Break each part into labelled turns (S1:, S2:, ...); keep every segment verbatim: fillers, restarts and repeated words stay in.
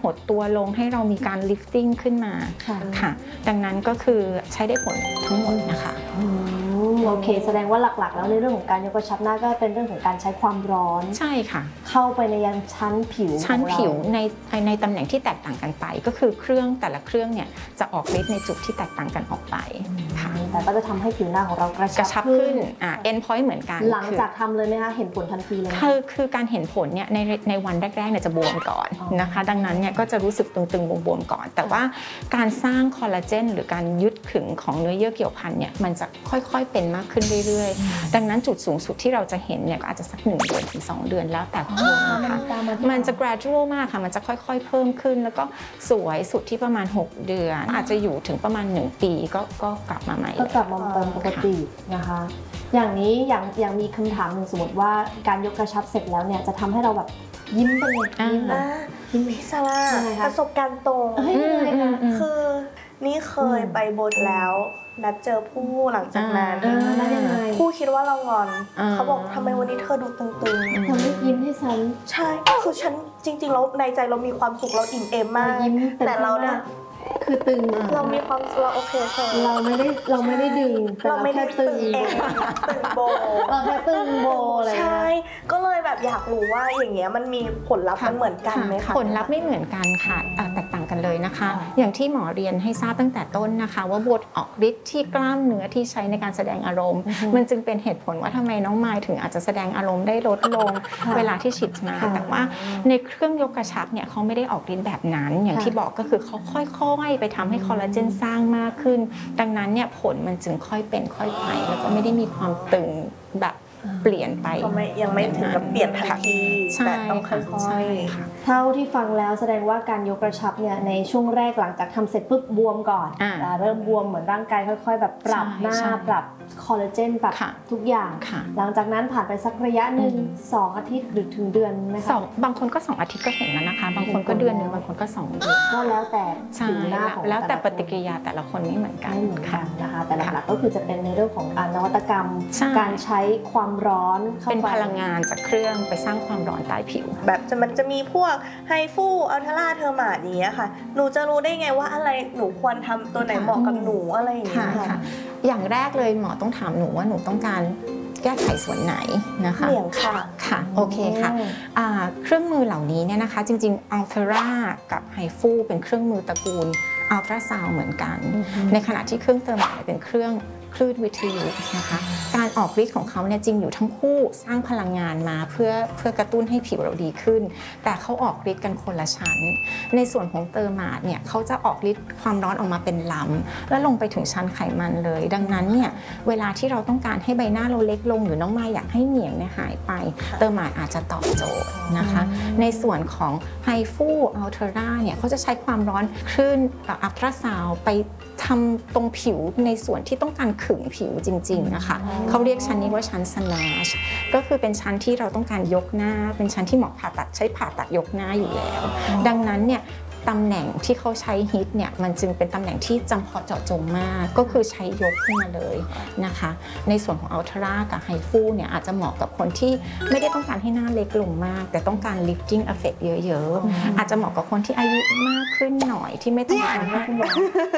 S1: ดตัวลงให้เรามีการ lifting ขึ้นมาค่ะดังนั้นก็คือใช้ได้ผลทั้งหมดนะคะ
S2: โอเคแสดงว่าหลักๆแล้วในเรื่องของการยกกระชับหน้าก็เป็นเรื่องของการใช้ความร้อน
S1: ใช่ค่ะ
S2: เข้าไปในยังชั้นผิว
S1: ชั้นผิวในในตำแหน่งที่แตกต่างกันไปก็คือเครื่องแต่ละเครื่องเนี่ยจะออกฤทธิ์ในจุดที่แตกต่างกันออกไปค่ะ
S2: แต่ก็จะทำให้ผิวหน้าของเรากระชับ
S1: ขึ้นอ่า end point เหมือนกัน
S2: หลังจากทำเลยไหมคะเห็นผลทันทีเลย
S1: คือคือการเห็นผลเนี่ยในในวันแรกๆเนี่ยจะบวมก่อนนะคะดังนั้นเนี่ยก็จะรู้สึกตึงๆบวมๆก่อนแต่ว่าการสร้างคอลลาเจนหรือการยึดขึงของเนื้อเยื่อเกี่ยวพันเนี่ยมันจะค่อยๆเป็นมากขึ้นเรื่อยๆดังนั้นจุดสูงสุดที่เราจะเห็นเนี่ยก็อาจจะสักหนึ่งเดือนถึงสองเดือนแล้วแต่คนนะคะมันจะ gradual มากค่ะมันจะค่อยๆเพิ่มขึ้นแล้วก็สวยสุดที่ประมาณหกเดือนอาจจะอยู่ถึงประมาณหนึ่งปีก็ก็กลับมาใหม่
S2: ก็กลับมาเป็นปกตินะคะอย่างนี้อย่างอย่างมีคำถามหนึ่งสมมติว่าการยกกระชับเสร็จแล้วเนี่ยจะทำให้เราแบบยิ้มไปเลยยิ้ม
S3: ยิ้มพิซซ่าประสบการณ์ตรงคือนี่เคยไปโบสถ์แล้วนัดเจอผู้หลังจากนั้นผู้คิดว่าเรางอนเขาบอกทำไมวันนี้เธอดูตึง
S2: ๆทำไมยิ้มให้ฉัน
S3: ใช่คือฉันจริงๆแล้วในใจเรามีความสุขเราอิ่มเอมมากแต่เราเนี่ย
S2: คือตึง
S3: เรามีความสุขเราโอเคเธอ
S2: เราไม่ได้เราไม่ได้ดึง
S3: เราไม่ได้ตึงเองตึงโบ
S2: เราแค่ตึงโบอะไร
S3: ใช่ก็เลยแบบอยากรู้ว่าอย่างเงี้ยมันมีผลลัพธ์มันเหมือนกันไหมคะ
S1: ผลลัพธ์ไม่เหมือนกันค่ะแตกต่างกันเลยนะคะอย่างที่หมอเรียนให้ทราบตั้งแต่ต้นนะคะว่าบทออกฤทธิ์ที่กล้ามเนื้อที่ใช้ในการแสดงอารมณ์มันจึงเป็นเหตุผลว่าทำไมน้องมายถึงอาจจะแสดงอารมณ์ได้ลดลงเวลาที่ฉีดมาแต่ว่าในเครื่องยกกระชับเนี่ยเขาไม่ได้ออกฤทธิ์แบบนั้นอย่างที่บอกก็คือเขาค่อยๆไปทำให้คอลลาเจนสร้างมากขึ้นดังนั้นเนี่ยผลมันจึงค่อยเป็นค่อยไปแล้วก็ไม่ได้มีความตึงแบบเปลี่ยนไป
S3: ก็ไม่ยังไม่ถึงกับเปลี่ยนทันทีแต่ต้องค่อย
S2: ๆเท่าที่ฟังแล้วแสดงว่าการยกกระชับเนี่ยในช่วงแรกหลังจากทำเสร็จปุ๊บบวมก่อนเริ่มบวมเหมือนร่างกายค่อยๆแบบปรับหน้าปรับคอลลาเจนปรับทุกอย่างหลังจากนั้นผ่านไปสักระยะหนึ่งสองอาทิตย์หรือถึงเดือนไหมคะ
S1: บางคนก็สองอาทิตย์ก็เห็นแล้วนะคะบางคนก็เดือนหนึ่งบางคนก็สองเดือน
S2: ก็แล้วแต่
S1: ผิวหน้าของแล้วแต่ปฏิกิริยาแต่ละคนไม่เหมือนกัน
S2: ไม่เหมือนกันนะคะแต่หลักๆก็คือจะเป็นในเรื่องของนวัตกรรมการใช้ความร้อน
S1: เป็นพลังงานจากเครื่องไปสร้างความร้อนใต้ผิว
S3: แบบจะมันจะมีพวกไฮฟูอัลทราเทอร์มาอย่างเงี้ยค่ะหนูจะรู้ได้ไงว่าอะไรหนูควรทำตัวไหนเหมาะกับหนูอะไรอย่างเงี้ยค่ะ
S1: อย่างแรกเลยหมอต้องถามหนูว่าหนูต้องการแก้ไขส่วนไหนนะคะ
S3: เหลี่ยมค่ะ
S1: ค่ะโอเคค่ะเครื่องมือเหล่านี้เนี่ยนะคะจริงๆอัลทรากับไฮฟูเป็นเครื่องมือตระกูลอัลตราซาวด์เหมือนกันในขณะที่เครื่องเทอร์มาเป็นเครื่องคลื่นวิทยุนะคะการออกฤทธิ์ของเขาเนี่ยจริงอยู่ทั้งคู่สร้างพลังงานมาเพื่อเพื่อกระตุ้นให้ผิวเราดีขึ้นแต่เขาออกฤทธิ์กันคนละชั้นในส่วนของเตอร์มาดเนี่ยเขาจะออกฤทธิ์ความร้อนออกมาเป็นลำและลงไปถึงชั้นไขมันเลยดังนั้นเนี่ยเวลาที่เราต้องการให้ใบหน้าเราเล็กลงหรือน้องมายอยากให้เหนียงเนี่ยหายไปเตอร์มาดอาจจะตอบโจทย์นะคะในส่วนของไฮฟูอัลเทอร่าเนี่ยเขาจะใช้ความร้อนคลื่นอัลตราซาวด์ไปทำตรงผิวในส่วนที่ต้องการขึงผิวจริงๆนะคะเขาเรียกชั้นนี้ว่าชั้น snatch ก็คือเป็นชั้นที่เราต้องการยกหน้าเป็นชั้นที่หมอผ่าตัดใช้ผ่าตัดยกหน้าอยู่แล้วดังนั้นเนี่ยตำแหน่งที่เขาใช้ฮิตเนี่ยมันจึงเป็นตำแหน่งที่จำเพาะเจาะจงมากก็คือใช้ยกขึ้นมาเลยนะคะในส่วนของอัลทรากับไฮฟูเนี่ยอาจจะเหมาะกับคนที่ไม่ได้ต้องการให้หน้าเล็กลงมากแต่ต้องการ lifting effect เยอะๆอาจจะเหมาะกับคนที่อายุมากขึ้นหน่อยที่ไม่ต้องการให้คุณหมอ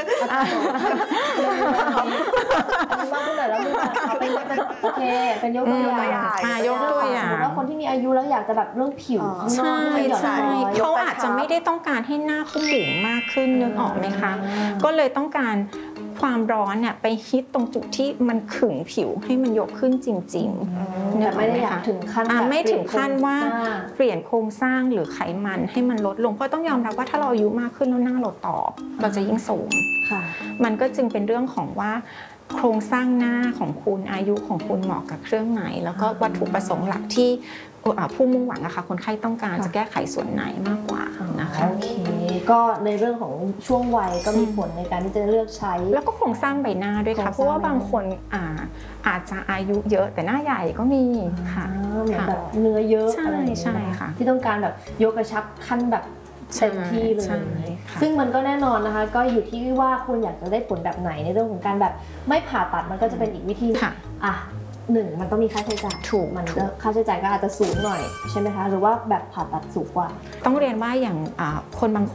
S2: มากขึ้นหน่อยแล้วมึงเอาไปโอเคเป็นยกตัวอย่าง
S1: ยกตัวอย่าง
S2: แล้วคนที่มีอายุแล้วอยากจะแบบเรื่องผิว
S1: ใช่ใช่เขาอาจจะไม่ได้ต้องการให้หน้าเขาบุ๋มมากขึ้นนึกออกไหมคะก็เลยต้องการความร้อนเนี่ยไปฮิตตรงจุดที่มันขึงผิวให้มันยกขึ้นจริงๆ
S2: แต่ไม่ได้อยากถึงขั้น
S1: ไม่ถึงขั้นว่าเปลี่ยนโครงสร้างหรือไขมันให้มันลดลงเพราะต้องยอมรับว่าถ้าเราอายุมากขึ้นแล้วหน้าเราตอบเราจะยิ่งสูงมันก็จึงเป็นเรื่องของว่าโครงสร้างหน้าของคุณอายุของคุณเหมาะกับเครื่องไหนแล้วก็วัตถุประสงค์หลักที่ผู้มุ่งหวังนะคะคนไข้ต้องการจะแก้ไขส่วนไหนมากกว่านะคะ
S2: โอเคก็ในเรื่องของช่วงวัยก็มีผลในการที่จะเลือกใช้
S1: แล้วก็โครงสร้างใบหน้าด้วยค่ะเพราะว่าบางคนอาจจะอายุเยอะแต่หน้าใหญ่ก็มีค่ะ
S2: เหมือนแบบเนื้อเยอะ
S1: อะไรอย่างเงี้ย
S2: ที่ต้องการแบบยกกระชับขั้นแบบเต็มที่เลยซึ่งมันก็แน่นอนนะคะก็อยู่ที่ว่าคุณอยากจะได้ผลแบบไหนในเรื่องของการแบบไม่ผ่าตัดมันก็จะเป็นอีกวิธีอ่ะหนึ่งมันต้องมีค่าใช้จ่าย
S1: ถูก
S2: มันก็ค่าใช้จ่ายก็อาจจะสูงหน่อยใช่ไหมคะหรือว่าแบบผ่าตัดสูงกว่า
S1: ต้องเรียนว่าอย่างคนบาง